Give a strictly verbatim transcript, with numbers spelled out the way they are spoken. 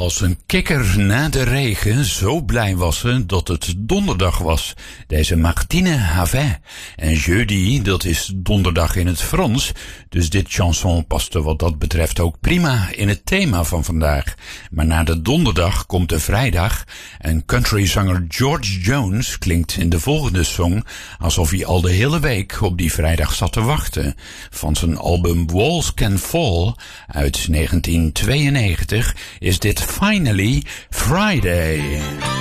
Als een kikker na de regen, zo blij was ze dat het donderdag was. Deze Martine Havin. En jeudi, dat is donderdag in het Frans. Dus dit chanson paste wat dat betreft ook prima in het thema van vandaag. Maar na de donderdag komt de vrijdag. En countryzanger George Jones klinkt in de volgende song alsof hij al de hele week op die vrijdag zat te wachten. Van zijn album Walls Can Fall uit negentien tweeënnegentig is dit Finally Friday.